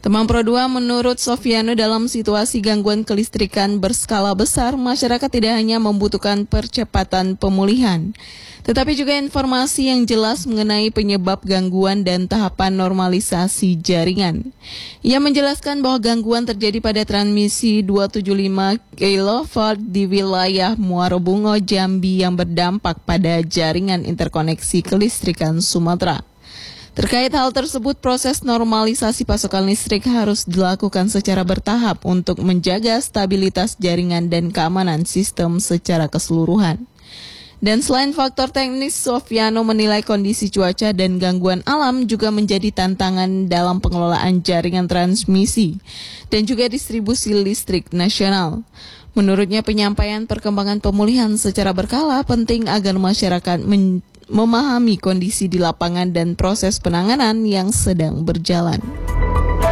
Temang Pro 2 menurut Sofiano dalam situasi gangguan kelistrikan berskala besar, masyarakat tidak hanya membutuhkan percepatan pemulihan, tetapi juga informasi yang jelas mengenai penyebab gangguan dan tahapan normalisasi jaringan. Ia menjelaskan bahwa gangguan terjadi pada transmisi 275 kV di wilayah Muaro Bungo, Jambi yang berdampak pada jaringan interkoneksi kelistrikan Sumatera. Terkait hal tersebut, proses normalisasi pasokan listrik harus dilakukan secara bertahap untuk menjaga stabilitas jaringan dan keamanan sistem secara keseluruhan. Dan selain faktor teknis, Sofiano menilai kondisi cuaca dan gangguan alam juga menjadi tantangan dalam pengelolaan jaringan transmisi dan juga distribusi listrik nasional. Menurutnya, penyampaian perkembangan pemulihan secara berkala penting agar masyarakat memahami kondisi di lapangan dan proses penanganan yang sedang berjalan.